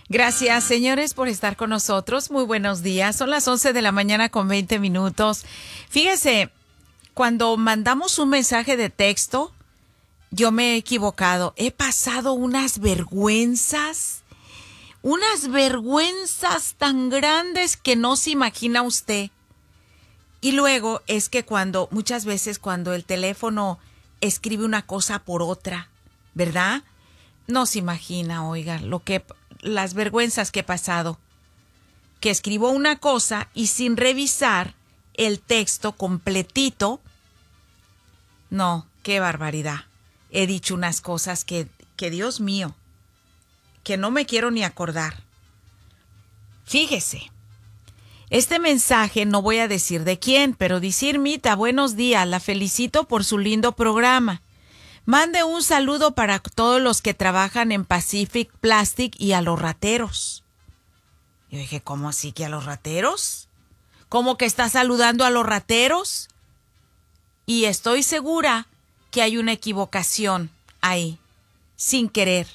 Gracias, señores, por estar con nosotros. Muy buenos días. Son las 11 de la mañana con 20 minutos. Fíjese, cuando mandamos un mensaje de texto, yo me he equivocado. He pasado unas vergüenzas tan grandes que no se imagina usted. Y luego es que muchas veces cuando el teléfono escribe una cosa por otra, ¿verdad? No se imagina, oiga, las vergüenzas que he pasado. Que escribo una cosa y sin revisar el texto completito. No, qué barbaridad. He dicho unas cosas que Dios mío, que no me quiero ni acordar. Fíjese, este mensaje no voy a decir de quién, pero dice: Irmita, buenos días, la felicito por su lindo programa. Mande un saludo para todos los que trabajan en Pacific Plastic y a los rateros. Yo dije, ¿cómo así que a los rateros? ¿Cómo que está saludando a los rateros? Y estoy segura que hay una equivocación ahí, sin querer,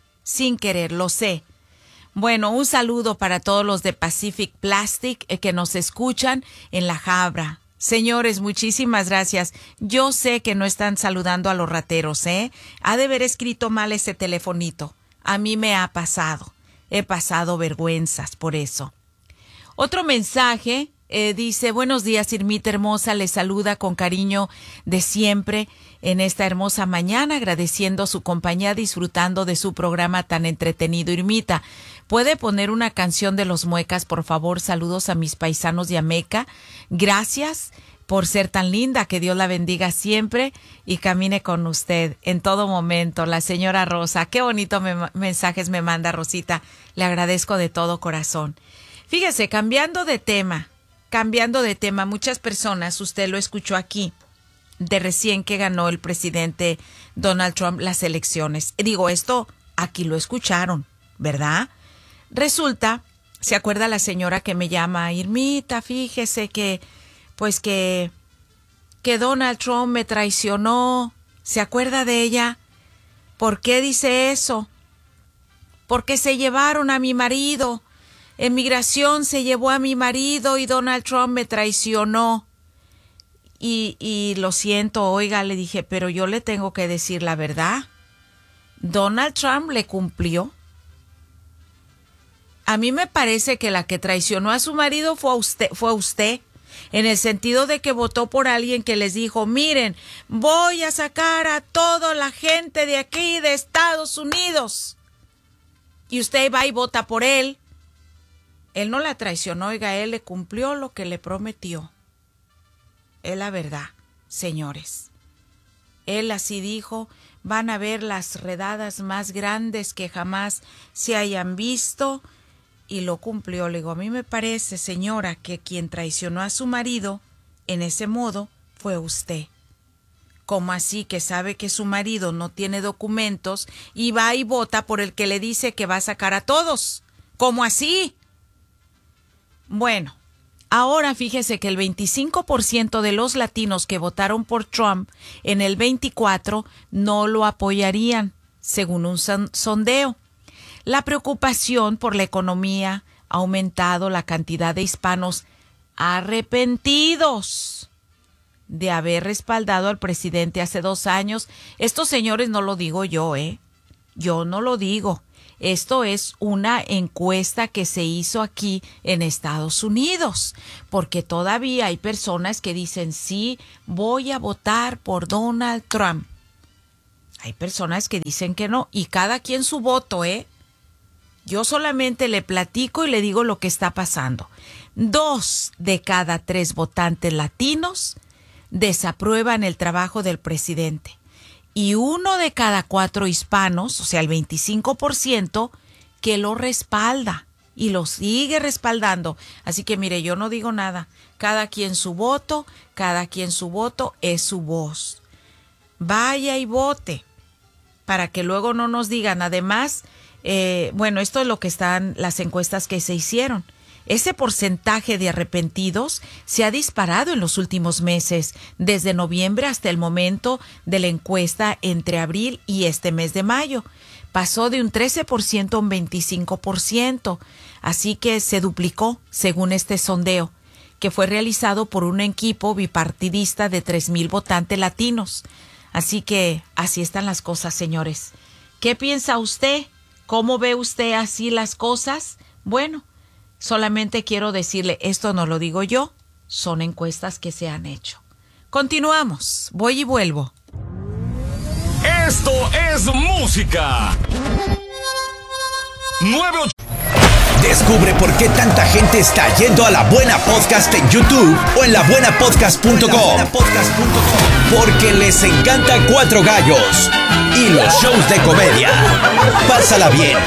lo sé. Bueno, un saludo para todos los de Pacific Plastic que nos escuchan en La Habra. Señores, muchísimas gracias. Yo sé que no están saludando a los rateros, ¿eh? Ha de haber escrito mal ese telefonito. A mí me ha pasado. He pasado vergüenzas por eso. Otro mensaje dice: buenos días, Irmita hermosa. Les saluda con cariño de siempre en esta hermosa mañana, agradeciendo su compañía, disfrutando de su programa tan entretenido. Irmita, ¿puede poner una canción de Los Muecas, por favor? Saludos a mis paisanos de Ameca. Gracias por ser tan linda, que Dios la bendiga siempre y camine con usted en todo momento. La señora Rosa, qué bonito mensajes me manda Rosita, le agradezco de todo corazón. Fíjese, cambiando de tema, muchas personas, usted lo escuchó aquí, de recién que ganó el presidente Donald Trump las elecciones. Digo, esto aquí lo escucharon, ¿verdad? Resulta, ¿se acuerda la señora que me llama? Irmita, fíjese que Donald Trump me traicionó. ¿Se acuerda de ella? ¿Por qué dice eso? Porque se llevaron a mi marido. En migración se llevó a mi marido y Donald Trump me traicionó. Y lo siento, oiga, le dije, pero yo le tengo que decir la verdad. Donald Trump le cumplió. A mí me parece que la que traicionó a su marido fue usted, en el sentido de que votó por alguien que les dijo: miren, voy a sacar a toda la gente de aquí, de Estados Unidos. Y usted va y vota por él. Él no la traicionó, oiga, él le cumplió lo que le prometió. Es la verdad, señores. Él así dijo: van a ver las redadas más grandes que jamás se hayan visto. Y lo cumplió. Le digo, a mí me parece, señora, que quien traicionó a su marido en ese modo fue usted. ¿Cómo así que sabe que su marido no tiene documentos y va y vota por el que le dice que va a sacar a todos? ¿Cómo así? Bueno, ahora fíjese que el 25% de los latinos que votaron por Trump en el 24 no lo apoyarían, según un sondeo. La preocupación por la economía ha aumentado la cantidad de hispanos arrepentidos de haber respaldado al presidente hace 2 años. Estos señores no lo digo yo, yo no lo digo. Esto es una encuesta que se hizo aquí en Estados Unidos, porque todavía hay personas que dicen: sí, voy a votar por Donald Trump. Hay personas que dicen que no, y cada quien su voto, Yo solamente le platico y le digo lo que está pasando. 2 de cada 3 votantes latinos desaprueban el trabajo del presidente. Y 1 de cada 4 hispanos, o sea, el 25%, que lo respalda y lo sigue respaldando. Así que mire, yo no digo nada. Cada quien su voto es su voz. Vaya y vote, para que luego no nos digan. Además, esto es lo que están las encuestas que se hicieron. Ese porcentaje de arrepentidos se ha disparado en los últimos meses, desde noviembre hasta el momento de la encuesta entre abril y este mes de mayo. Pasó de un 13% a un 25%, así que se duplicó según este sondeo, que fue realizado por un equipo bipartidista de 3,000 votantes latinos. Así que así están las cosas, señores. ¿Qué piensa usted? ¿Cómo ve usted así las cosas? Bueno, solamente quiero decirle, esto no lo digo yo, son encuestas que se han hecho. Continuamos, voy y vuelvo. Esto es música. Descubre por qué tanta gente está yendo a La Buena Podcast en YouTube o en labuenapodcast.com. Porque les encanta Cuatro Gallos y los shows de comedia. Pásala bien